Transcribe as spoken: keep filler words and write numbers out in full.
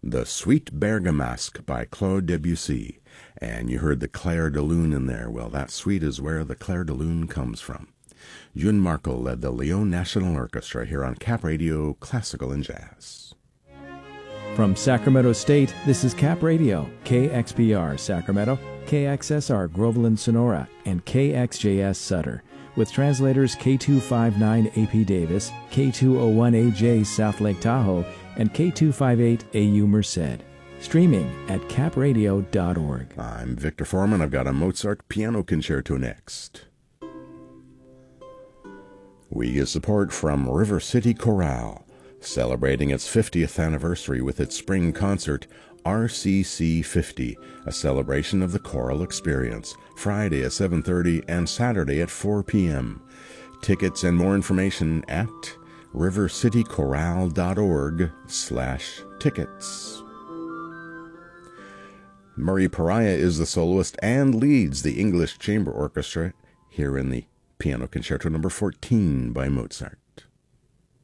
The Suite Bergamasque by Claude Debussy. And you heard the Clair de Lune in there. Well, that suite is where the Clair de Lune comes from. Jun Marco led the Lyon National Orchestra here on Cap Radio Classical and Jazz. From Sacramento State, this is Cap Radio, K X P R Sacramento, K X S R Groveland Sonora, and K X J S Sutter, with translators K two fifty-nine A P Davis, K two oh one A J South Lake Tahoe, and K two fifty-eight A U Merced. Streaming at cap radio dot org. I'm Victor Foreman. I've got a Mozart piano concerto next. We get support from River City Chorale, celebrating its fiftieth anniversary with its spring concert, R C C fifty, a celebration of the choral experience, Friday at seven thirty and Saturday at four p.m. Tickets and more information at rivercitychorale.org slash tickets. Murray Pariah is the soloist and leads the English Chamber Orchestra here in the Piano Concerto number fourteen by Mozart.